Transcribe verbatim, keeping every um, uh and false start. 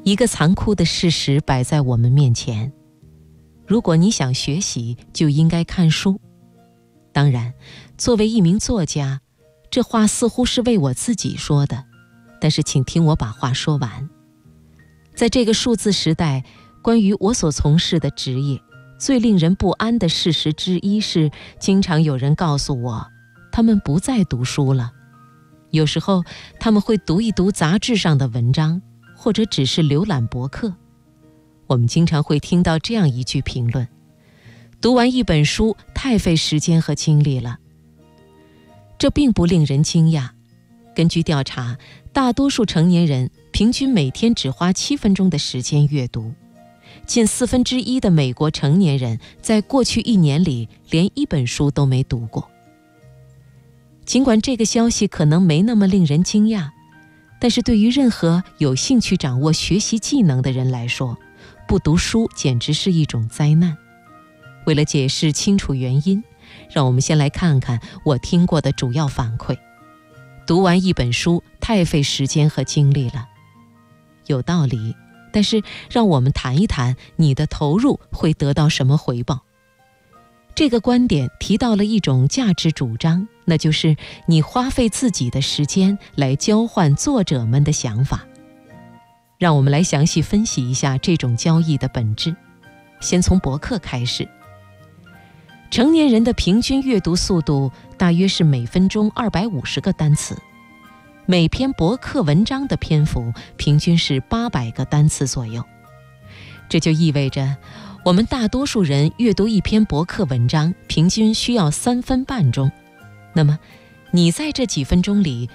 一个残酷的事实摆在我们面前：如果你想学习，就应该看书。当然，作为一名作家，这话似乎是为我自己说的，但是请听我把话说完。在这个数字时代，关于我所从事的职业，最令人不安的事实之一是，经常有人告诉我，他们不再读书了。有时候他们会读一读杂志上的文章，或者只是浏览博客。我们经常会听到这样一句评论：读完一本书太费时间和精力了。这并不令人惊讶。根据调查，大多数成年人平均每天只花七分钟的时间阅读。近四分之一的美国成年人在过去一年里连一本书都没读过。尽管这个消息可能没那么令人惊讶，但是对于任何有兴趣掌握学习技能的人来说，不读书简直是一种灾难。为了解释清楚原因，让我们先来看看我听过的主要反馈。读完一本书太费时间和精力了，有道理，但是让我们谈一谈你的投入会得到什么回报。这个观点提到了一种价值主张，那就是你花费自己的时间来交换作者们的想法。让我们来详细分析一下这种交易的本质。先从博客开始。成年人的平均阅读速度大约是每分钟二百五十个单词，每篇博客文章的篇幅平均是八百个单词左右。这就意味着，我们大多数人阅读一篇博客文章平均需要三分半钟。那么，你在这几分钟里